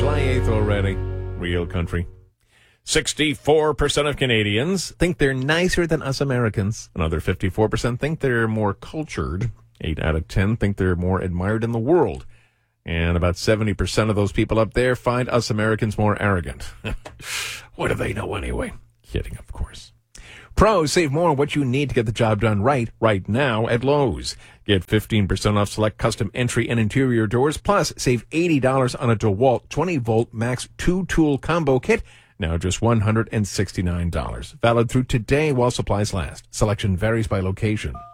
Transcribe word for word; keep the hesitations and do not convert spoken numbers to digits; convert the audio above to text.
July eighth already. Real country. sixty-four percent of Canadians think they're nicer than us Americans. Another fifty-four percent think they're more cultured. eight out of ten think they're more admired in the world. And about seventy percent of those people up there find us Americans more arrogant. What do they know anyway? Kidding, of course. Pros, save more on what you need to get the job done right, right now at Lowe's. Get fifteen percent off select custom entry and interior doors, plus save eighty dollars on a DeWalt twenty volt max two-tool combo kit, now just one hundred sixty-nine dollars. Valid through today while supplies last. Selection varies by location.